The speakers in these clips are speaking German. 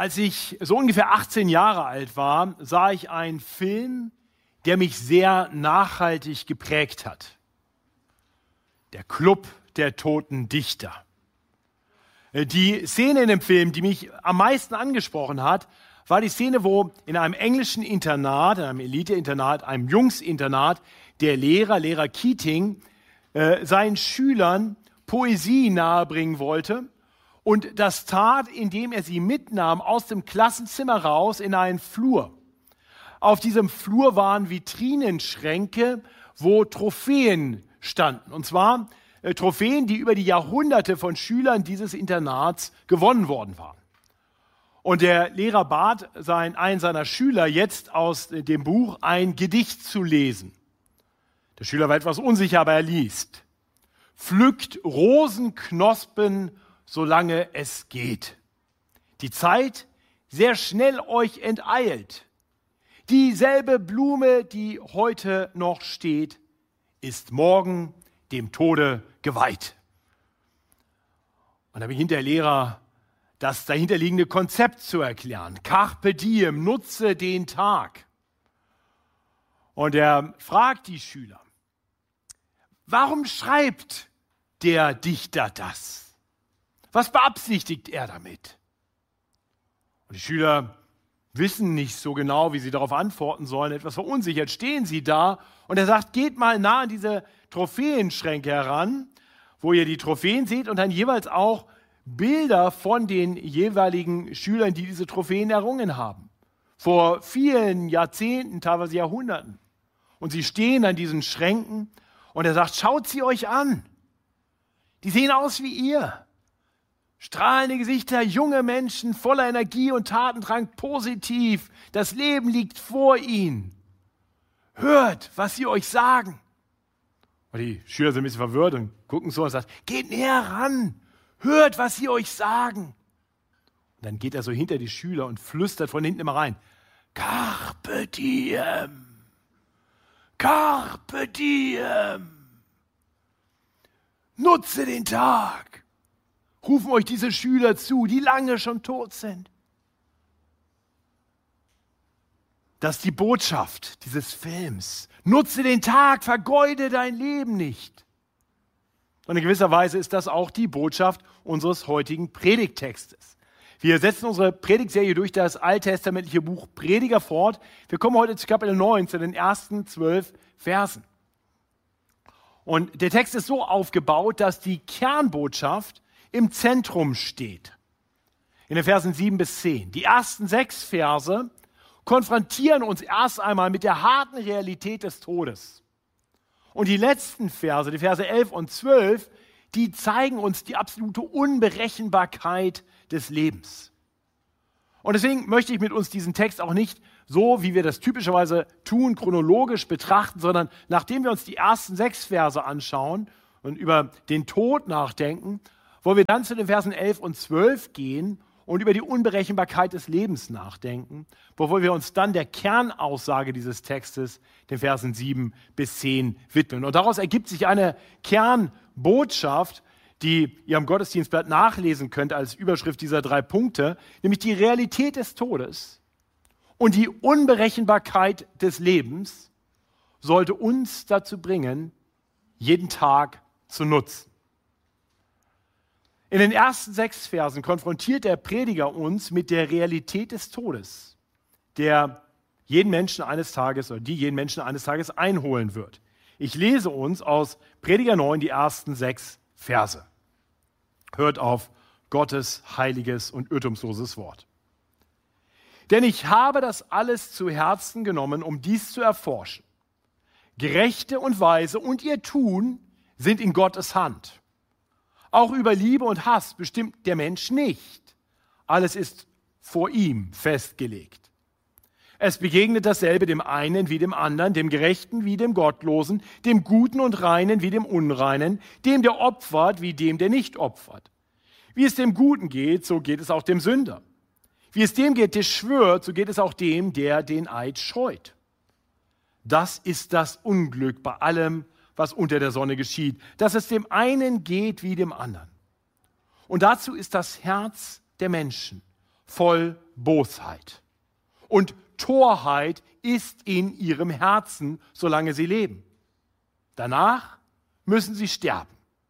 Als ich so ungefähr 18 Jahre alt war, sah ich einen Film, der mich sehr nachhaltig geprägt hat. Der Club der toten Dichter. Die Szene in dem Film, die mich am meisten angesprochen hat, war die Szene, wo in einem englischen Internat, in einem Elite-Internat, einem Jungsinternat, der Lehrer Keating, seinen Schülern Poesie nahebringen wollte und das tat, indem er sie mitnahm aus dem Klassenzimmer raus in einen Flur. Auf diesem Flur waren Vitrinenschränke, wo Trophäen standen. Und zwar Trophäen, die über die Jahrhunderte von Schülern dieses Internats gewonnen worden waren. Und der Lehrer bat einen seiner Schüler, jetzt aus dem Buch ein Gedicht zu lesen. Der Schüler war etwas unsicher, aber er liest. Pflückt Rosenknospen, solange es geht. Die Zeit sehr schnell euch enteilt. Dieselbe Blume, die heute noch steht, ist morgen dem Tode geweiht. Und da beginnt der Lehrer, das dahinterliegende Konzept zu erklären. Carpe diem, nutze den Tag. Und er fragt die Schüler, warum schreibt der Dichter das? Was beabsichtigt er damit? Und die Schüler wissen nicht so genau, wie sie darauf antworten sollen. Etwas verunsichert stehen sie da und er sagt, geht mal nah an diese Trophäenschränke heran, wo ihr die Trophäen seht und dann jeweils auch Bilder von den jeweiligen Schülern, die diese Trophäen errungen haben. Vor vielen Jahrzehnten, teilweise Jahrhunderten. Und sie stehen an diesen Schränken und er sagt, schaut sie euch an. Die sehen aus wie ihr. Strahlende Gesichter, junge Menschen, voller Energie und Tatendrang, positiv. Das Leben liegt vor ihnen. Hört, was sie euch sagen. Und die Schüler sind ein bisschen verwirrt und gucken so und sagen, geht näher ran. Hört, was sie euch sagen. Und dann geht er so hinter die Schüler und flüstert von hinten immer rein. Carpe diem. Carpe diem. Nutze den Tag. Rufen euch diese Schüler zu, die lange schon tot sind. Das ist die Botschaft dieses Films. Nutze den Tag, vergeude dein Leben nicht. Und in gewisser Weise ist das auch die Botschaft unseres heutigen Predigttextes. Wir setzen unsere Predigtserie durch das alttestamentliche Buch Prediger fort. Wir kommen heute zu Kapitel 9, zu den ersten 12 Versen. Und der Text ist so aufgebaut, dass die Kernbotschaft im Zentrum steht. In den Versen 7 bis 10. Die ersten 6 Verse konfrontieren uns erst einmal mit der harten Realität des Todes. Und die letzten Verse, die Verse 11 und 12, die zeigen uns die absolute Unberechenbarkeit des Lebens. Und deswegen möchte ich mit uns diesen Text auch nicht so, wie wir das typischerweise tun, chronologisch betrachten, sondern nachdem wir uns die ersten 6 Verse anschauen und über den Tod nachdenken, wollen wir dann zu den Versen 11 und 12 gehen und über die Unberechenbarkeit des Lebens nachdenken, bevor wir uns dann der Kernaussage dieses Textes, den Versen 7 bis 10, widmen. Und daraus ergibt sich eine Kernbotschaft, die ihr am Gottesdienstblatt nachlesen könnt als Überschrift dieser 3 Punkte, nämlich die Realität des Todes und die Unberechenbarkeit des Lebens sollte uns dazu bringen, jeden Tag zu nutzen. In den ersten 6 Versen konfrontiert der Prediger uns mit der Realität des Todes, der jeden Menschen eines Tages oder die jeden Menschen eines Tages einholen wird. Ich lese uns aus Prediger 9 die ersten 6 Verse. Hört auf Gottes heiliges und irrtumsloses Wort. Denn ich habe das alles zu Herzen genommen, um dies zu erforschen. Gerechte und Weise und ihr Tun sind in Gottes Hand. Auch über Liebe und Hass bestimmt der Mensch nicht. Alles ist vor ihm festgelegt. Es begegnet dasselbe dem einen wie dem anderen, dem Gerechten wie dem Gottlosen, dem Guten und Reinen wie dem Unreinen, dem, der opfert wie dem, der nicht opfert. Wie es dem Guten geht, so geht es auch dem Sünder. Wie es dem geht, der schwört, so geht es auch dem, der den Eid scheut. Das ist das Unglück bei allem, was unter der Sonne geschieht, dass es dem einen geht wie dem anderen. Und dazu ist das Herz der Menschen voll Bosheit. Und Torheit ist in ihrem Herzen, solange sie leben. Danach müssen sie sterben.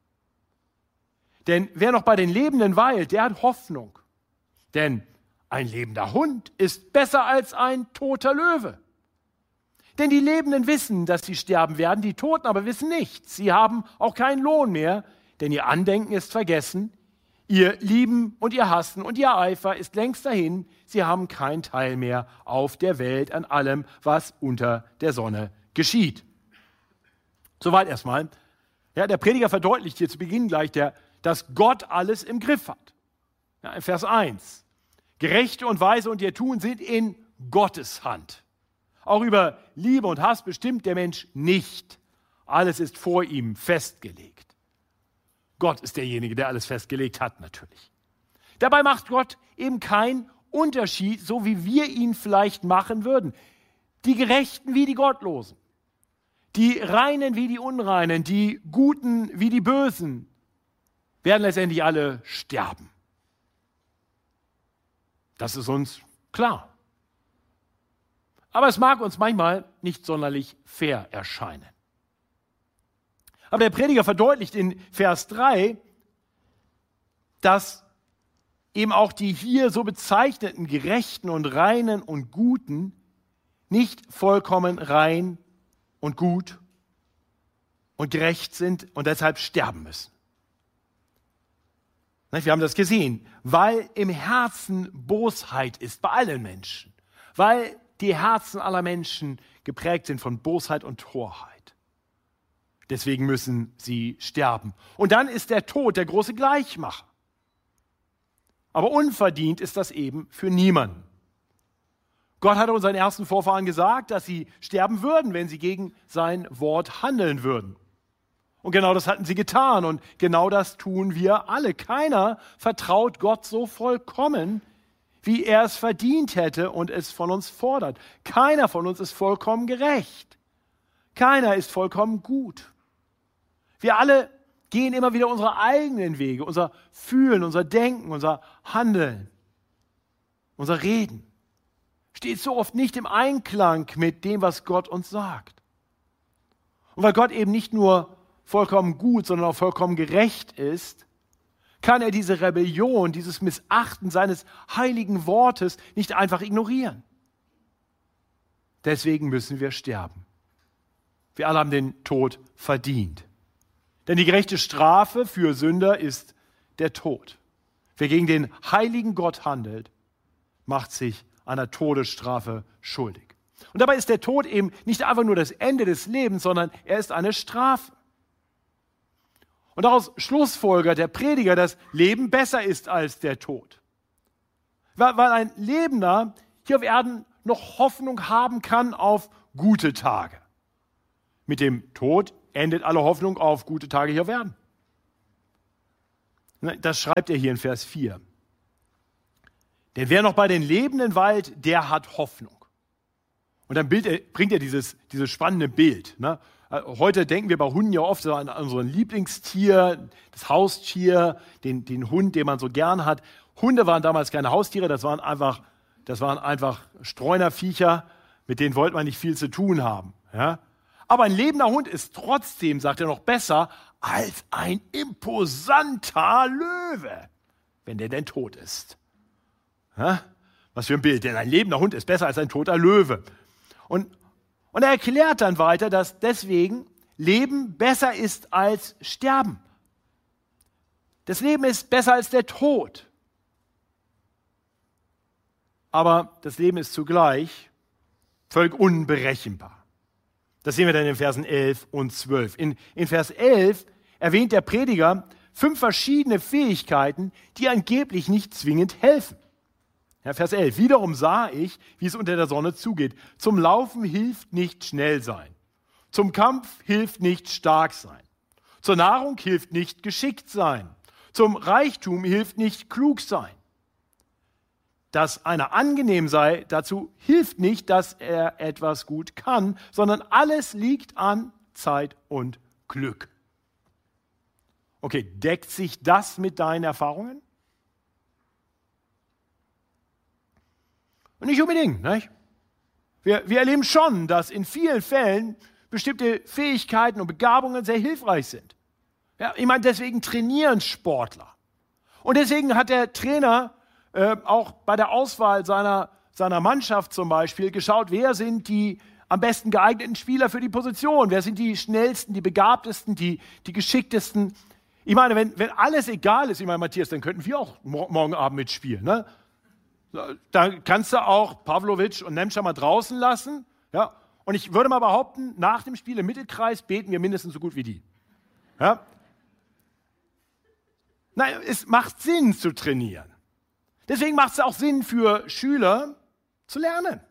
Denn wer noch bei den Lebenden weilt, der hat Hoffnung. Denn ein lebender Hund ist besser als ein toter Löwe. Denn die Lebenden wissen, dass sie sterben werden, die Toten aber wissen nichts. Sie haben auch keinen Lohn mehr, denn ihr Andenken ist vergessen. Ihr Lieben und ihr Hassen und ihr Eifer ist längst dahin. Sie haben keinen Teil mehr auf der Welt an allem, was unter der Sonne geschieht. Soweit erstmal. Ja, der Prediger verdeutlicht hier zu Beginn gleich, dass Gott alles im Griff hat. Ja, in Vers 1. Gerechte und Weise und ihr Tun sind in Gottes Hand. Auch über Liebe und Hass bestimmt der Mensch nicht. Alles ist vor ihm festgelegt. Gott ist derjenige, der alles festgelegt hat, natürlich. Dabei macht Gott eben keinen Unterschied, so wie wir ihn vielleicht machen würden. Die Gerechten wie die Gottlosen, die Reinen wie die Unreinen, die Guten wie die Bösen, werden letztendlich alle sterben. Das ist uns klar. Aber es mag uns manchmal nicht sonderlich fair erscheinen. Aber der Prediger verdeutlicht in Vers 3, dass eben auch die hier so bezeichneten Gerechten und Reinen und Guten nicht vollkommen rein und gut und gerecht sind und deshalb sterben müssen. Wir haben das gesehen, weil im Herzen Bosheit ist bei allen Menschen, weil die Herzen aller Menschen geprägt sind von Bosheit und Torheit. Deswegen müssen sie sterben. Und dann ist der Tod der große Gleichmacher. Aber unverdient ist das eben für niemanden. Gott hatte unseren ersten Vorfahren gesagt, dass sie sterben würden, wenn sie gegen sein Wort handeln würden. Und genau das hatten sie getan und genau das tun wir alle. Keiner vertraut Gott so vollkommen, wie er es verdient hätte und es von uns fordert. Keiner von uns ist vollkommen gerecht. Keiner ist vollkommen gut. Wir alle gehen immer wieder unsere eigenen Wege, unser Fühlen, unser Denken, unser Handeln, unser Reden. Steht so oft nicht im Einklang mit dem, was Gott uns sagt. Und weil Gott eben nicht nur vollkommen gut, sondern auch vollkommen gerecht ist, kann er diese Rebellion, dieses Missachten seines heiligen Wortes nicht einfach ignorieren. Deswegen müssen wir sterben. Wir alle haben den Tod verdient. Denn die gerechte Strafe für Sünder ist der Tod. Wer gegen den heiligen Gott handelt, macht sich einer Todesstrafe schuldig. Und dabei ist der Tod eben nicht einfach nur das Ende des Lebens, sondern er ist eine Strafe. Und daraus schlussfolgert der Prediger, dass Leben besser ist als der Tod. Weil ein Lebender hier auf Erden noch Hoffnung haben kann auf gute Tage. Mit dem Tod endet alle Hoffnung auf gute Tage hier auf Erden. Das schreibt er hier in Vers 4. Denn wer noch bei den Lebenden weilt, der hat Hoffnung. Und dann bringt er dieses spannende Bild. Ne? Heute denken wir bei Hunden ja oft so an unseren Lieblingstier, das Haustier, den Hund, den man so gern hat. Hunde waren damals keine Haustiere, das waren einfach Streunerviecher, mit denen wollte man nicht viel zu tun haben. Ja? Aber ein lebender Hund ist trotzdem, sagt er, noch besser als ein imposanter Löwe, wenn der denn tot ist. Ja? Was für ein Bild, denn ein lebender Hund ist besser als ein toter Löwe. Und er erklärt dann weiter, dass deswegen Leben besser ist als Sterben. Das Leben ist besser als der Tod. Aber das Leben ist zugleich völlig unberechenbar. Das sehen wir dann in Versen 11 und 12. In Vers 11 erwähnt der Prediger 5 verschiedene Fähigkeiten, die angeblich nicht zwingend helfen. Ja, Vers 11. Wiederum sah ich, wie es unter der Sonne zugeht. Zum Laufen hilft nicht schnell sein. Zum Kampf hilft nicht stark sein. Zur Nahrung hilft nicht geschickt sein. Zum Reichtum hilft nicht klug sein. Dass einer angenehm sei, dazu hilft nicht, dass er etwas gut kann, sondern alles liegt an Zeit und Glück. Okay, deckt sich das mit deinen Erfahrungen? Nicht unbedingt, nicht? Wir erleben schon, dass in vielen Fällen bestimmte Fähigkeiten und Begabungen sehr hilfreich sind. Ja, ich meine, deswegen trainieren Sportler. Und deswegen hat der Trainer auch bei der Auswahl seiner Mannschaft zum Beispiel geschaut, wer sind die am besten geeigneten Spieler für die Position, wer sind die schnellsten, die begabtesten, die geschicktesten. Ich meine, wenn alles egal ist, ich meine, Matthias, dann könnten wir auch morgen Abend mitspielen. Ne? Da kannst du auch Pavlovic und Nemtscher mal draußen lassen. Ja? Und ich würde mal behaupten, nach dem Spiel im Mittelkreis beten wir mindestens so gut wie die. Ja? Nein, es macht Sinn zu trainieren. Deswegen macht es auch Sinn für Schüler zu lernen.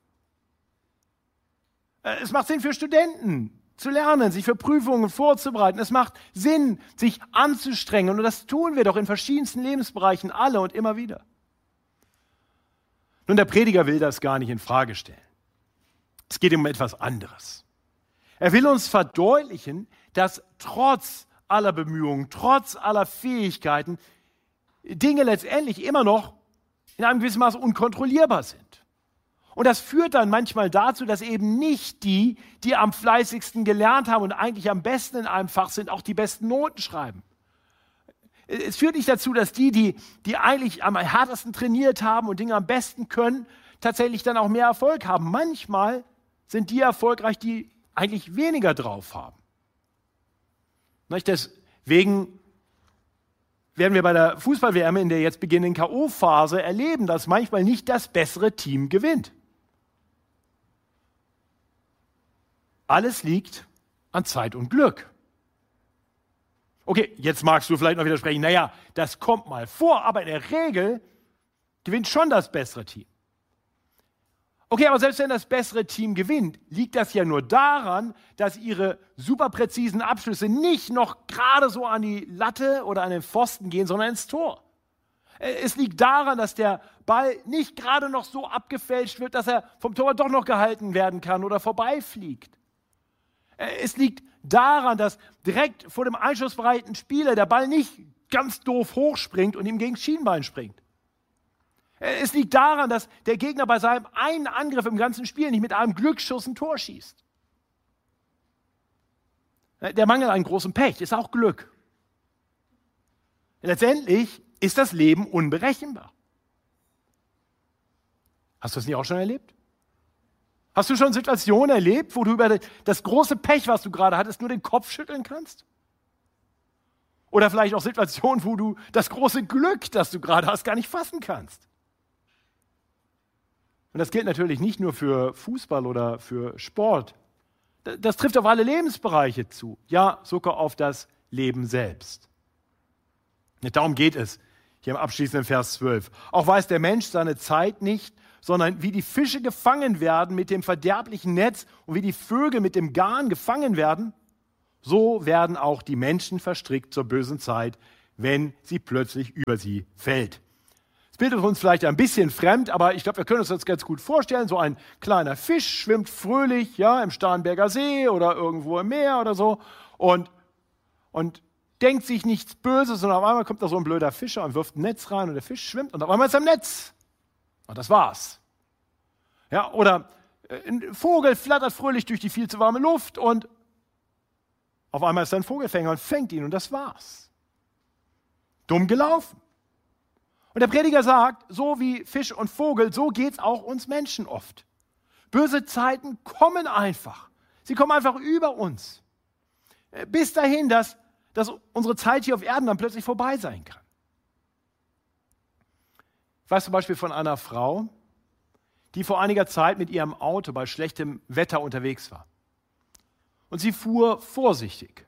Es macht Sinn für Studenten zu lernen, sich für Prüfungen vorzubereiten. Es macht Sinn, sich anzustrengen. Und das tun wir doch in verschiedensten Lebensbereichen alle und immer wieder. Nun, der Prediger will das gar nicht in Frage stellen. Es geht um etwas anderes. Er will uns verdeutlichen, dass trotz aller Bemühungen, trotz aller Fähigkeiten, Dinge letztendlich immer noch in einem gewissen Maße unkontrollierbar sind. Und das führt dann manchmal dazu, dass eben nicht die am fleißigsten gelernt haben und eigentlich am besten in einem Fach sind, auch die besten Noten schreiben. Es führt nicht dazu, dass die eigentlich am härtesten trainiert haben und Dinge am besten können, tatsächlich dann auch mehr Erfolg haben. Manchmal sind die erfolgreich, die eigentlich weniger drauf haben. Deswegen werden wir bei der Fußball-WM in der jetzt beginnenden K.O.-Phase erleben, dass manchmal nicht das bessere Team gewinnt. Alles liegt an Zeit und Glück. Okay, jetzt magst du vielleicht noch widersprechen, naja, das kommt mal vor, aber in der Regel gewinnt schon das bessere Team. Okay, aber selbst wenn das bessere Team gewinnt, liegt das ja nur daran, dass ihre super präzisen Abschlüsse nicht noch gerade so an die Latte oder an den Pfosten gehen, sondern ins Tor. Es liegt daran, dass der Ball nicht gerade noch so abgefälscht wird, dass er vom Torwart doch noch gehalten werden kann oder vorbeifliegt. Es liegt daran, dass direkt vor dem einschussbereiten Spieler der Ball nicht ganz doof hochspringt und ihm gegen das Schienbein springt. Es liegt daran, dass der Gegner bei seinem einen Angriff im ganzen Spiel nicht mit einem Glücksschuss ein Tor schießt. Der Mangel an großem Pech ist auch Glück. Letztendlich ist das Leben unberechenbar. Hast du das nicht auch schon erlebt? Hast du schon Situationen erlebt, wo du über das große Pech, was du gerade hattest, nur den Kopf schütteln kannst? Oder vielleicht auch Situationen, wo du das große Glück, das du gerade hast, gar nicht fassen kannst? Und das gilt natürlich nicht nur für Fußball oder für Sport. Das trifft auf alle Lebensbereiche zu. Ja, sogar auf das Leben selbst. Darum geht es hier im abschließenden Vers 12. Auch weiß der Mensch seine Zeit nicht, sondern wie die Fische gefangen werden mit dem verderblichen Netz und wie die Vögel mit dem Garn gefangen werden, so werden auch die Menschen verstrickt zur bösen Zeit, wenn sie plötzlich über sie fällt. Das Bild ist uns vielleicht ein bisschen fremd, aber ich glaube, wir können uns das ganz gut vorstellen. So ein kleiner Fisch schwimmt fröhlich, ja, im Starnberger See oder irgendwo im Meer oder so und denkt sich nichts Böses und auf einmal kommt da so ein blöder Fischer und wirft ein Netz rein und der Fisch schwimmt und auf einmal ist er im Netz. Und das war's. Ja, oder ein Vogel flattert fröhlich durch die viel zu warme Luft und auf einmal ist er ein Vogelfänger und fängt ihn und das war's. Dumm gelaufen. Und der Prediger sagt, so wie Fisch und Vogel, so geht's auch uns Menschen oft. Böse Zeiten kommen einfach. Sie kommen einfach über uns. Bis dahin, dass unsere Zeit hier auf Erden dann plötzlich vorbei sein kann. Ich weiß zum Beispiel von einer Frau, die vor einiger Zeit mit ihrem Auto bei schlechtem Wetter unterwegs war. Und sie fuhr vorsichtig.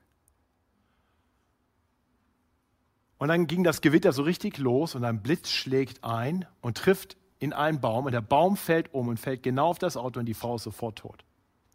Und dann ging das Gewitter so richtig los und ein Blitz schlägt ein und trifft in einen Baum und der Baum fällt um und fällt genau auf das Auto und die Frau ist sofort tot.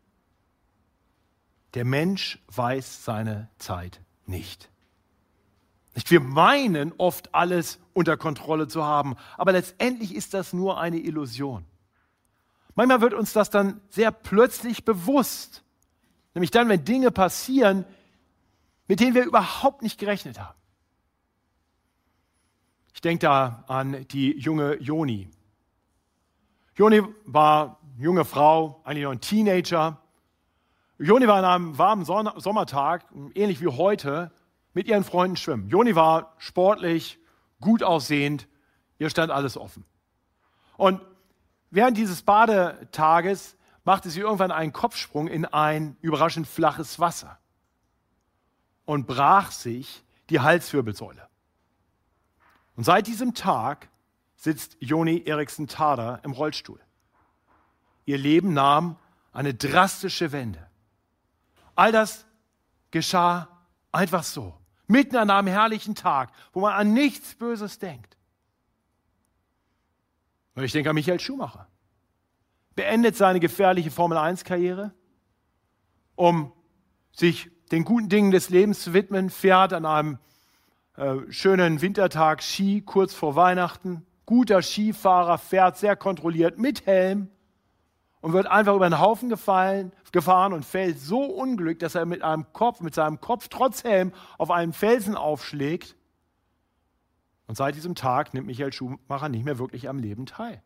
Der Mensch weiß seine Zeit nicht. Wir meinen oft alles unter Kontrolle zu haben, aber letztendlich ist das nur eine Illusion. Manchmal wird uns das dann sehr plötzlich bewusst, nämlich dann, wenn Dinge passieren, mit denen wir überhaupt nicht gerechnet haben. Ich denke da an die junge Joni. Joni war eine junge Frau, eigentlich noch ein Teenager. Joni war an einem warmen Sommertag, ähnlich wie heute, mit ihren Freunden schwimmen. Joni war sportlich, gut aussehend, ihr stand alles offen. Und während dieses Badetages machte sie irgendwann einen Kopfsprung in ein überraschend flaches Wasser und brach sich die Halswirbelsäule. Und seit diesem Tag sitzt Joni Eiriksson-Tada im Rollstuhl. Ihr Leben nahm eine drastische Wende. All das geschah einfach so, mitten an einem herrlichen Tag, wo man an nichts Böses denkt. Und ich denke an Michael Schumacher. Beendet seine gefährliche Formel-1-Karriere, um sich den guten Dingen des Lebens zu widmen, fährt an einem schönen Wintertag Ski kurz vor Weihnachten. Guter Skifahrer, fährt sehr kontrolliert mit Helm und wird einfach über den Haufen gefahren und fällt so unglücklich, dass er mit seinem Kopf trotz Helm auf einen Felsen aufschlägt. Und seit diesem Tag nimmt Michael Schumacher nicht mehr wirklich am Leben teil.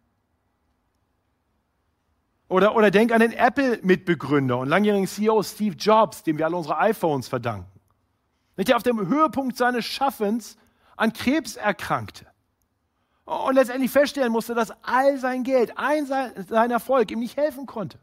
Oder denk an den Apple-Mitbegründer und langjährigen CEO Steve Jobs, dem wir alle unsere iPhones verdanken. Der auf dem Höhepunkt seines Schaffens an Krebs erkrankte. Und letztendlich feststellen musste, dass all sein Geld, sein Erfolg ihm nicht helfen konnte.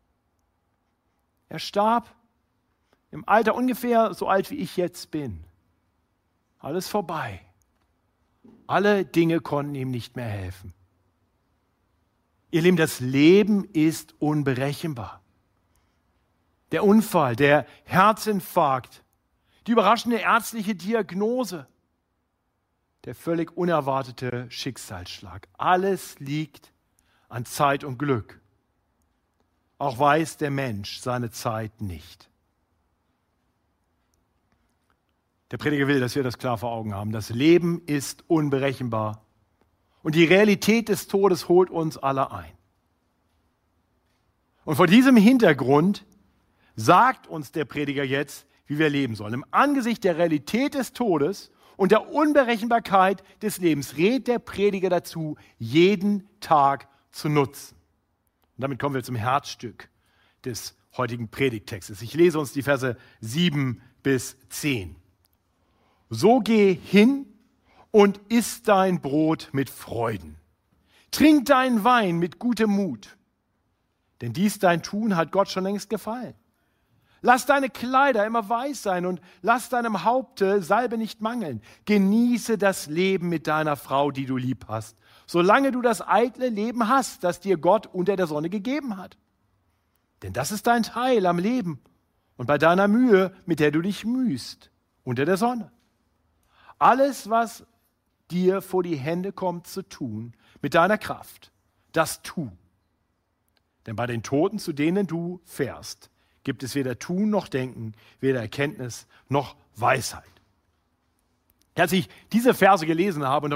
Er starb im Alter ungefähr so alt, wie ich jetzt bin. Alles vorbei. Alle Dinge konnten ihm nicht mehr helfen. Ihr Lieben, das Leben ist unberechenbar. Der Unfall, der Herzinfarkt, die überraschende ärztliche Diagnose, der völlig unerwartete Schicksalsschlag. Alles liegt an Zeit und Glück. Auch weiß der Mensch seine Zeit nicht. Der Prediger will, dass wir das klar vor Augen haben. Das Leben ist unberechenbar. Und die Realität des Todes holt uns alle ein. Und vor diesem Hintergrund sagt uns der Prediger jetzt, wie wir leben sollen. Im Angesicht der Realität des Todes und der Unberechenbarkeit des Lebens rät der Prediger dazu, jeden Tag zu nutzen. Und damit kommen wir zum Herzstück des heutigen Predigttextes. Ich lese uns die Verse 7 bis 10. So geh hin und iss dein Brot mit Freuden. Trink deinen Wein mit gutem Mut. Denn dies dein Tun hat Gott schon längst gefallen. Lass deine Kleider immer weiß sein und lass deinem Haupte Salbe nicht mangeln. Genieße das Leben mit deiner Frau, die du lieb hast, solange du das eitle Leben hast, das dir Gott unter der Sonne gegeben hat. Denn das ist dein Teil am Leben und bei deiner Mühe, mit der du dich mühst, unter der Sonne. Alles, was dir vor die Hände kommt zu tun, mit deiner Kraft, das tu. Denn bei den Toten, zu denen du fährst, gibt es weder Tun noch Denken, weder Erkenntnis noch Weisheit. Als ich diese Verse gelesen habe und